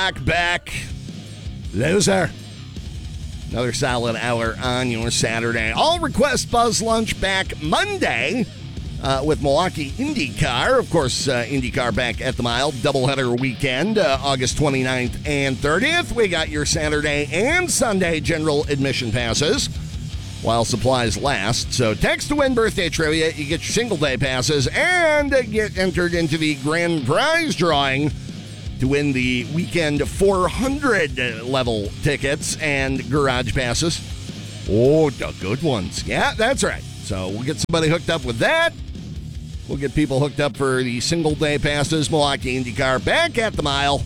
back. Loser. Another solid hour on your Saturday. All Request Buzz Lunch back Monday with Milwaukee IndyCar. Of course, IndyCar back at the mile. Doubleheader weekend, August 29th and 30th. We got your Saturday and Sunday general admission passes while supplies last. So text to win birthday trivia. You get your single day passes and get entered into the grand prize drawing to win the weekend 400 level tickets and garage passes. Oh, the good ones. Yeah, that's right. So we'll get somebody hooked up with that. We'll get people hooked up for the single day passes. Milwaukee IndyCar back at the mile.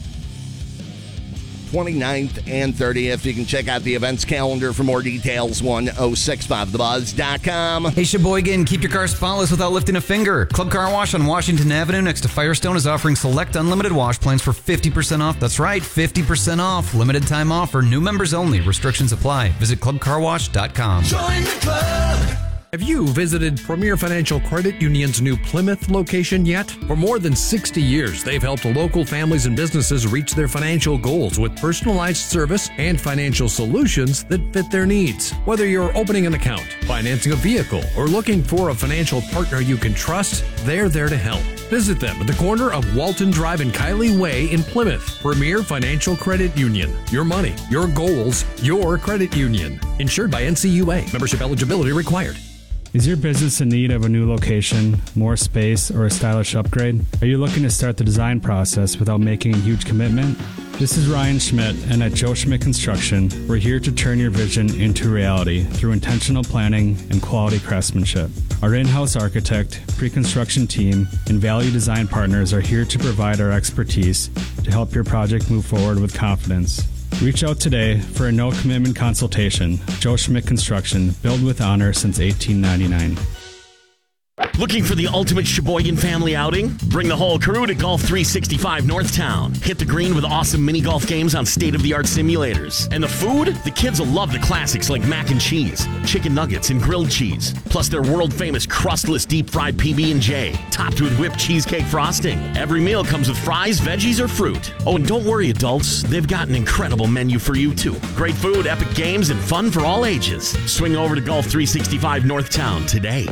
29th and 30th. You can check out the events calendar for more details. 1065thebuzz.com. Hey, Sheboygan, keep your car spotless without lifting a finger. Club Car Wash on Washington Avenue next to Firestone is offering select unlimited wash plans for 50% off. That's right, 50% off. Limited time offer. New members only. Restrictions apply. Visit clubcarwash.com. Join the club. Have you visited Premier Financial Credit Union's new Plymouth location yet? For more than 60 years, they've helped local families and businesses reach their financial goals with personalized service and financial solutions that fit their needs. Whether you're opening an account, financing a vehicle, or looking for a financial partner you can trust, they're there to help. Visit them at the corner of Walton Drive and Kiley Way in Plymouth. Premier Financial Credit Union. Your money, your goals, your credit union. Insured by NCUA. Membership eligibility required. Is your business in need of a new location, more space, or a stylish upgrade? Are you looking to start the design process without making a huge commitment? This is Ryan Schmidt, and at Joe Schmidt Construction, we're here to turn your vision into reality through intentional planning and quality craftsmanship. Our in-house architect, pre-construction team, and value design partners are here to provide our expertise to help your project move forward with confidence. Reach out today for a no-commitment consultation. Joe Schmidt Construction, built with honor since 1899. Looking for the ultimate Sheboygan family outing? Bring the whole crew to Golf 365 Northtown. Hit the green with awesome mini golf games on state-of-the-art simulators. And the food? The kids will love the classics like mac and cheese, chicken nuggets, and grilled cheese. Plus their world-famous crustless deep-fried PB&J, topped with whipped cheesecake frosting. Every meal comes with fries, veggies, or fruit. Oh, and don't worry, adults. They've got an incredible menu for you, too. Great food, epic games, and fun for all ages. Swing over to Golf 365 Northtown today.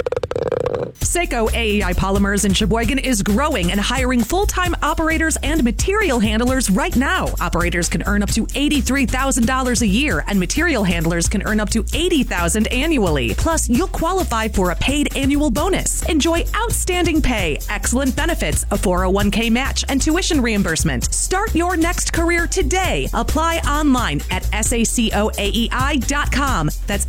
Seco AEI Polymers in Sheboygan is growing and hiring full-time operators and material handlers right now. Operators can earn up to $83,000 a year, and material handlers can earn up to $80,000 annually. Plus, you'll qualify for a paid annual bonus. Enjoy outstanding pay, excellent benefits, a 401k match, and tuition reimbursement. Start your next career today. Apply online at sacoaei.com. That's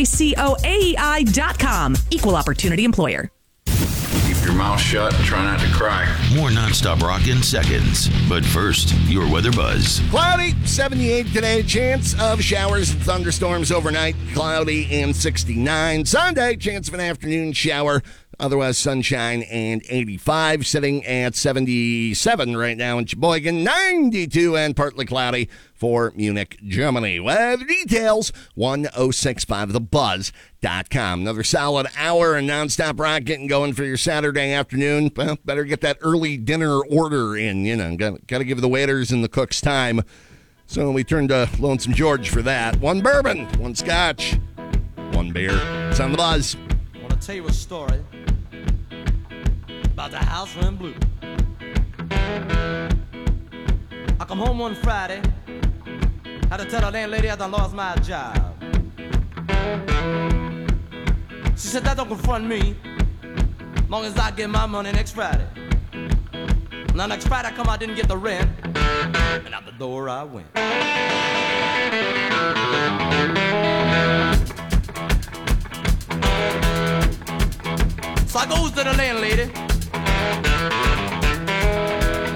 sacoaei.com. Equal opportunity employer. Keep your mouth shut and try not to cry. More nonstop rock in seconds. But first, your weather buzz. Cloudy, 78 today. Chance of showers and thunderstorms overnight. Cloudy and 69. Sunday, chance of an afternoon shower. Otherwise, sunshine and 85. Sitting at 77 right now in Sheboygan. 92 and partly cloudy for Munich, Germany. Weather details, 1065thebuzz.com. Another solid hour and nonstop rock getting going for your Saturday afternoon. Well, better get that early dinner order in. You know, got to give the waiters and the cooks time. So we turned to Lonesome George for that. One bourbon, one scotch, one beer. It's on the buzz. I want to tell you a story about the house running blue. I come home one Friday, had to tell the landlady I done lost my job. She said, that don't confront me, as long as I get my money next Friday. Now next Friday I come, I didn't get the rent, and out the door I went. So I goes to the landlady,